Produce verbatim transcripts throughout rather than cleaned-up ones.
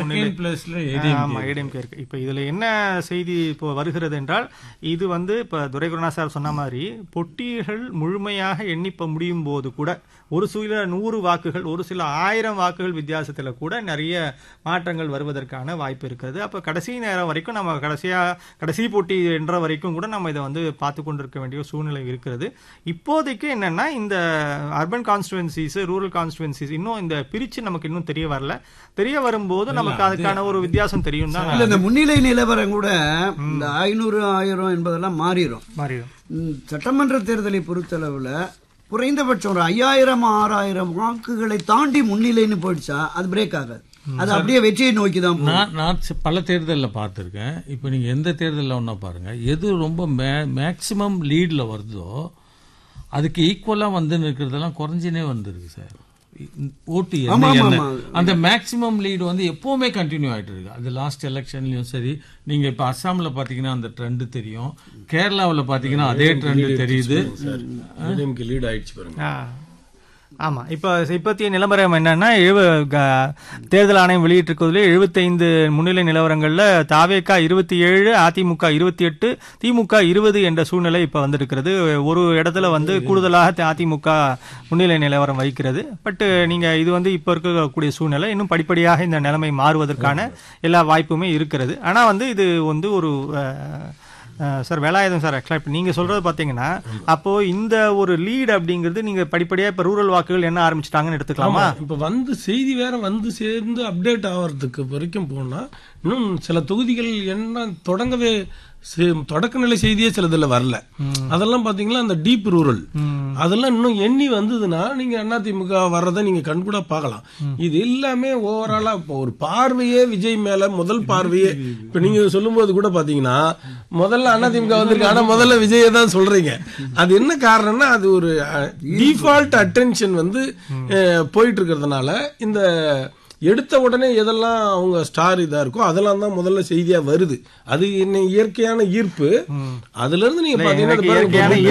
Second பிளேஸ்ல ஆமா ஏடிஎம்கே இருக்கு. இப்ப இதுல என்ன செய்தி இப்போ வருகிறது என்றால், இது வந்து இப்ப துரைகுருணா சார் சொன்ன மாதிரி பொட்டிகள் முழுமையாக எண்ணிப்ப முடியும் போது கூட ஒரு சில நூறு வாக்குகள் ஒரு சில ஆயிரம் வாக்குகள் வித்தியாசத்துல கூட நிறைய மாற்றங்கள் வருவதற்கான வாய்ப்பு இருக்கிறது. அப்ப கடைசி நேரம் வரைக்கும் நம்ம கடைசியா கடைசி போட்டி என்ற வரைக்கும் கூட நம்ம இதை வந்து பார்த்து கொண்டிருக்க வேண்டிய சூழ்நிலை இருக்கிறது. இப்போதைக்கு என்னன்னா, இந்த அர்பன் கான்ஸ்டுவன்சிஸ் ரூரல் கான்ஸ்டுவன்சிஸ் இன்னும் இந்த பிரிச்சு நமக்கு இன்னும் தெரிய வரல. தெரிய வரும்போது நமக்கு அதுக்கான ஒரு வித்தியாசம் தெரியும் தான். இந்த முன்னிலை நிலவரம் கூட இந்த ஐநூறு ஆயிரம் என்பதெல்லாம் மாறிடும் மாறிடும் சட்டமன்ற தேர்தலை பொறுத்தளவுல குறைந்தபட்சம் ஒரு ஐயாயிரம் ஆறாயிரம் வாக்குகளை தாண்டி முன்னிலைன்னு போயிடுச்சா அது பிரேக் ஆகாது. அது அப்படியே வெற்றியை நோக்கி தான். நான் பல தேர்தலில் பார்த்துருக்கேன். இப்போ நீங்கள் எந்த தேர்தலில் ஒன்றா பாருங்க, எது ரொம்ப மே மேக்சிமம் லீடில் வருதோ அதுக்கு ஈக்குவலாக வந்து இருக்கிறதெல்லாம் குறைஞ்சினே வந்துருக்கு சார். ஓட்டு அந்த மேக்சிமம் லீடு வந்து எப்பவுமே கண்டினியூ ஆயிட்டு இருக்கு. அது லாஸ்ட் எலெக்ஷன்லயும் சரி, நீங்க இப்ப அசாம்ல பாத்தீங்கன்னா அந்த ட்ரெண்ட் தெரியும், கேரளாவில் பாத்தீங்கன்னா அதே ட்ரெண்ட் தெரியுது. லீட் ஆயிடுச்சு பாருங்க. ஆமா, இப்ப இப்பத்திய நிலவரம் என்னன்னா, தேர்தல் ஆணையம் வெளியிட்டிருக்கிறதுல எழுபத்தி ஐந்து முன்னிலை நிலவரங்கள்ல தாவேகா இருபத்தி ஏழு, அதிமுக இருபத்தி எட்டு, திமுக இருபது என்ற சூழ்நிலை இப்ப வந்திருக்கிறது. ஒரு இடத்துல வந்து கூடுதலாக அதிமுக முன்னிலை நிலவரம் வைக்கிறது. பட் நீங்க இது வந்து இப்ப இருக்கக்கூடிய சூழ்நிலை இன்னும் படிப்படியாக இந்த நிலைமை மாறுவதற்கான எல்லா வாய்ப்புமே இருக்கிறது. ஆனா வந்து இது வந்து ஒரு சார் வேலாயுதம் சார், ஆக்சுவலா இப்ப நீங்க சொல்றது பாத்தீங்கன்னா, அப்போ இந்த ஒரு லீட் அப்படிங்கிறது நீங்க படிப்படியா இப்ப ரூரல் வாக்குகள் என்ன ஆரம்பிச்சிட்டாங்கன்னு எடுத்துக்கலாமா? இப்ப வந்து செய்தி வேற வந்து சேர்ந்து அப்டேட் ஆகிறதுக்கு வரைக்கும் போனா இன்னும் சில தொகுதிகள் என்ன தொடங்கவே தொடக்க நிலை செய்தியே சிலதுல வரல. அதெல்லாம் பாத்தீங்கன்னா அந்த டீப் ரூரல் அதெல்லாம் இன்னும் எண்ணி வந்ததுன்னா நீங்க அதிமுக வர்றதை நீங்க கண்கூட பாக்கலாம். இது எல்லாமே ஓவராலா இப்போ ஒரு பார்வையே விஜய் மேல முதல் பார்வையே இப்ப நீங்க சொல்லும் போது கூட பாத்தீங்கன்னா முதல்ல அதிமுக வந்திருக்கு, ஆனா முதல்ல விஜய தான் சொல்றீங்க. அது என்ன காரணம்னா அது ஒரு டிஃபால்ட் அட்டென்ஷன் வந்து போயிட்டு இருக்கிறதுனால இந்த எடுத்த உடனே எதெல்லாம் அவங்க ஸ்டார் இதா இருக்கோ அதெல்லாம் தான் முதல்ல செய்தியா வருது. அது என்ன இயற்கையான ஈர்ப்பு. அதுல இருந்து நீங்க பாத்தீங்கன்னா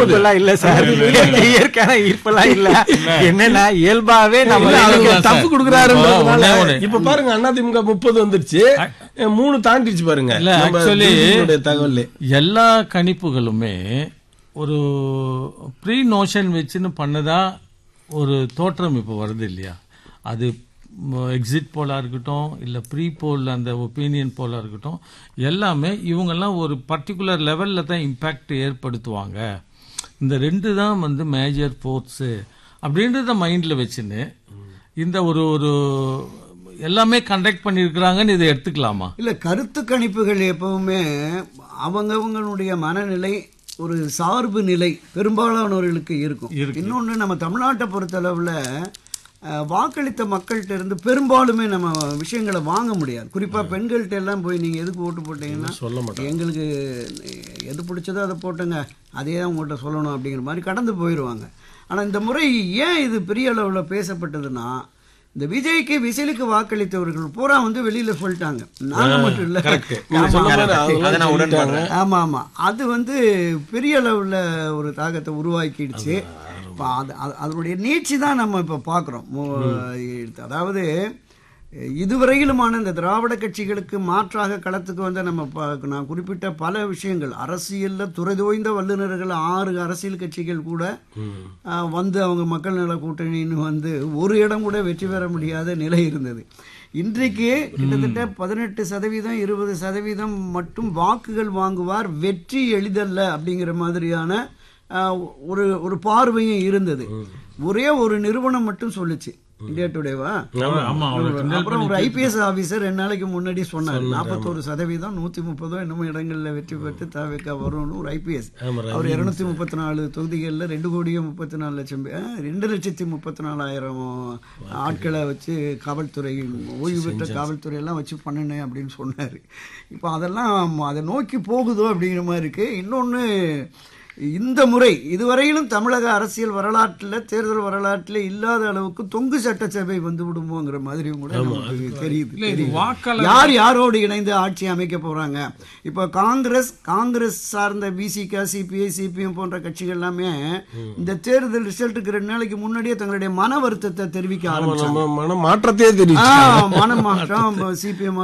என்னன்னா இயல்பாவே நம்ம தப்பு கொடுக்குறாரு. இப்ப பாருங்க அதிமுக முப்பது வந்துருச்சு, மூணு தாண்டிடுச்சு பாருங்க. தகவல் எல்லா கணிப்புகளுமே ஒரு ப்ரீ நோஷன் வச்சுன்னு பண்ணதா ஒரு தோற்றம் இப்ப வருது இல்லையா? அது எக்ஸிட் போலாக இருக்கட்டும், இல்லை ப்ரீ போல் அந்த ஒப்பீனியன் போலாக இருக்கட்டும், எல்லாமே இவங்கெல்லாம் ஒரு பர்டிகுலர் லெவலில் தான் இம்பேக்ட் ஏற்படுத்துவாங்க. இந்த ரெண்டு தான் வந்து மேஜர் ஃபோர்ஸு அப்படின்றத மைண்டில் வச்சுன்னு இந்த ஒரு ஒரு எல்லாமே கண்டக்ட் பண்ணியிருக்கிறாங்கன்னு இதை எடுத்துக்கலாமா? இல்லை, கருத்து கணிப்புகள் எப்பவுமே அவங்கவங்களுடைய மனநிலை ஒரு சார்பு நிலை பெரும்பாலானவர்களுக்கு இருக்கும். இன்னொன்று, நம்ம தமிழ்நாட்டை பொறுத்தளவில் வாக்களித்த மக்கள்கிட்ட இருந்து பெரும்பாலுமே நம்ம விஷயங்களை வாங்க முடியாது. குறிப்பா பெண்கள்கிட்ட எல்லாம் போய் நீங்க எதுக்கு ஓட்டு போட்டீங்கன்னா எங்களுக்கு எது பிடிச்சதோ அதை போட்டுங்க, அதே தான் உங்கள்கிட்ட சொல்லணும் அப்படிங்கிற மாதிரி கடந்து போயிடுவாங்க. ஆனா இந்த முறை ஏன் இது பெரிய அளவுல பேசப்பட்டதுன்னா, இந்த விஜய்க்கு விசிலுக்கு வாக்களித்தவர்கள் பூரா வந்து வெளியில சொல்லிட்டாங்க. நாங்க மட்டும் இல்ல, ஆமா ஆமா அது வந்து பெரிய அளவுல ஒரு தாக்கத்தை உருவாக்கிடுச்சு. அதனுடைய நீட்சி தான் நம்ம இப்ப பாக்குறோம். அதாவது இதுவரையிலுமான இந்த திராவிட கட்சிகளுக்கு மாற்றாக களத்துக்கு வந்த நம்ம நான் குறிப்பிட்ட பல விஷயங்கள், அரசியல்ல துறைதோய்ந்த வல்லுநர்கள் ஆறு அரசியல் கட்சிகள் கூட வந்து அவங்க மக்கள் நல கூட்டணின்னு வந்து ஒரு இடம் கூட வெற்றி பெற முடியாத நிலை இருந்தது. இன்றைக்கு கிட்டத்தட்ட பதினெட்டு சதவீதம் இருபது சதவீதம் மட்டும் வாக்குகள் வாங்குவார், வெற்றி எளிதல்ல அப்படிங்கிற மாதிரியான ஒரு ஒரு பார்வையும் இருந்தது. ஒரே ஒரு நிறுவனம் மட்டும் சொல்லுச்சு, இந்தியா டுடேவா, அப்புறம் ஒரு ஐபிஎஸ் ஆபீசர் ரெண்டு நாளைக்கு முன்னாடி சொன்னார் நாற்பத்தோரு சதவீதம் நூத்தி முப்பதோ என்னமோ இடங்கள்ல வெற்றி பெற்று தாவேக்கா வரும்னு ஒரு ஐபிஎஸ். அவர் இருநூத்தி முப்பத்தி நாலு தொகுதிகள்ல ரெண்டு கோடியே முப்பத்தி நாலு லட்சம் ரெண்டு லட்சத்தி முப்பத்தி நாலாயிரம் ஆட்களை வச்சு காவல்துறை ஓய்வு பெற்ற காவல்துறை எல்லாம் வச்சு பண்ணினேன் அப்படின்னு சொன்னாரு. இப்ப அதெல்லாம் அதை நோக்கி போகுதோ அப்படிங்கிற மாதிரி இருக்கு. இன்னொன்னு, இந்த முறை இதுவரையிலும் தமிழக அரசியல் வரலாற்றில் தேர்தல் வரலாற்றில் இல்லாத அளவுக்கு தொங்கு சட்டசபை வந்து விடுமோங்கிற மாதிரியும் கூட நமக்கு தெரியுது. யார் யாரோடு இணைந்து ஆட்சி அமைக்க போறாங்க? இப்ப காங்கிரஸ் காங்கிரஸ் சார்ந்த பிசிக, சிபிஐ, சிபிஎம் போன்ற கட்சிகள் எல்லாமே இந்த தேர்தல் ரிசல்ட்டுக்கு ரெண்டு நாளைக்கு முன்னாடியே தங்களுடைய மன வருத்தத்தை தெரிவிக்க ஆரம்பிச்சாங்க. மன மாற்றத்தையே தெரிவிச்சாங்க. மன மாற்றம் சிபிஎம்